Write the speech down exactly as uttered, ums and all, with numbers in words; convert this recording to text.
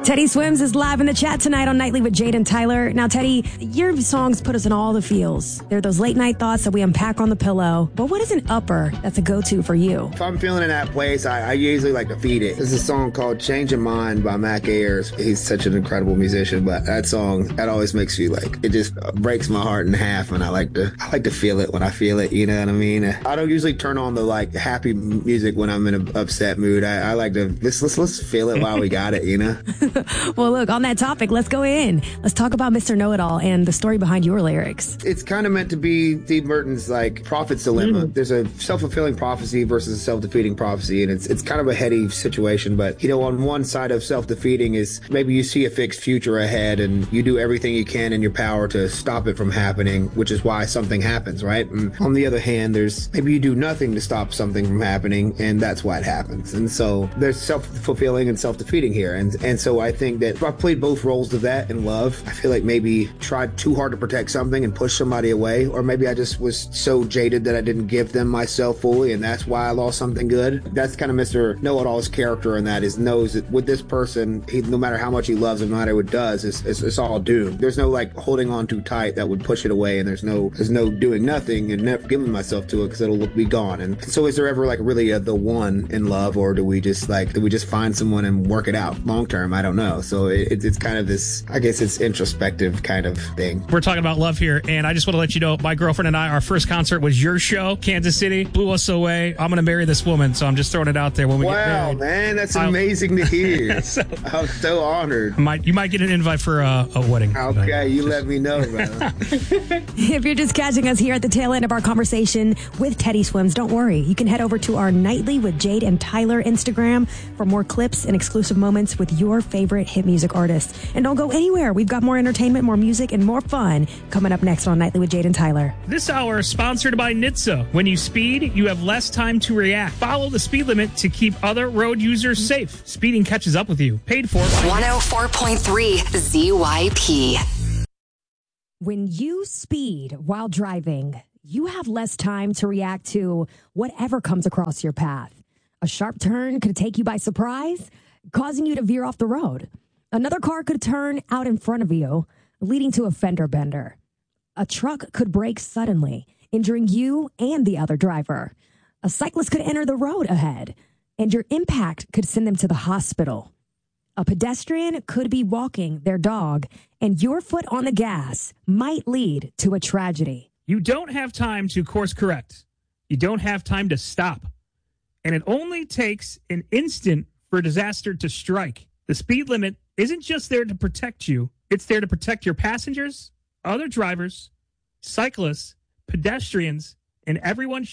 Teddy Swims is live in the chat tonight on Nightly with Jade and Tyler. Now, Teddy, your songs put us in all the feels. They're those late night thoughts that we unpack on the pillow. But what is an upper that's a go-to for you? If I'm feeling in that place, I, I usually like to feed it. There's a song called Change Your Mind by Mac Ayers. He's such an incredible musician, but that song, that always makes you like, it just breaks my heart in half, and I like to, I like to feel it when I feel it, you know what I mean? I don't usually turn on the like happy music when I'm in an upset mood. I, I like to, let's, let's, let's feel it while we got it, you know? Well, look, on that topic, let's go in. Let's talk about Mister Know-It-All and the story behind your lyrics. It's kind of meant to be Steve Merton's like prophet's dilemma. Mm. There's a self-fulfilling prophecy versus a self-defeating prophecy, and it's it's kind of a heady situation. But, you know, on one side of self-defeating is maybe you see a fixed future ahead and you do everything you can in your power to stop it from happening, which is why something happens, right? And on the other hand, there's maybe you do nothing to stop something from happening, and that's why it happens. And so there's self-fulfilling and self-defeating here. And, and so I think that I played both roles of that in love. I feel like maybe tried too hard to protect something and push somebody away, or maybe I just was so jaded that I didn't give them myself fully, and that's why I lost something good. That's kind of Mister Know-It-All's character, and that is knows that with this person, he, no matter how much he loves him, no matter what it does, it's, it's, it's all doomed. There's no like holding on too tight that would push it away, and there's no there's no doing nothing and never giving myself to it because it'll be gone. And so, is there ever like really a, the one in love, or do we just like do we just find someone and work it out long term? I don't know. So it, it's kind of this, I guess it's introspective kind of thing. We're talking about love here, and I just want to let you know, my girlfriend and I, our first concert was your show, Kansas City, blew us away. I'm going to marry this woman, so I'm just throwing it out there when we wow, get married. Wow, man, that's amazing to hear. so, I'm so honored. Might, you might get an invite for a, a wedding. Okay, you just let me know, brother. If you're just catching us here at the tail end of our conversation with Teddy Swims, don't worry. You can head over to our Nightly with Jade and Tyler Instagram for more clips and exclusive moments with your favorite hit music artists. And don't go anywhere. We've got more entertainment, more music, and more fun coming up next on Nightly with Jade and Tyler. This hour is sponsored by N H T S A. When you speed, you have less time to react. Follow the speed limit to keep other road users safe. Speeding catches up with you. Paid for by one oh four point three Z Y P. When you speed while driving, you have less time to react to whatever comes across your path. A sharp turn could take you by surprise, causing you to veer off the road. Another car could turn out in front of you, leading to a fender bender. A truck could brake suddenly, injuring you and the other driver. A cyclist could enter the road ahead, and your impact could send them to the hospital. A pedestrian could be walking their dog, and your foot on the gas might lead to a tragedy. You don't have time to course correct. You don't have time to stop. And it only takes an instant for disaster to strike. The speed limit isn't just there to protect you. It's there to protect your passengers, other drivers, cyclists, pedestrians, and everyone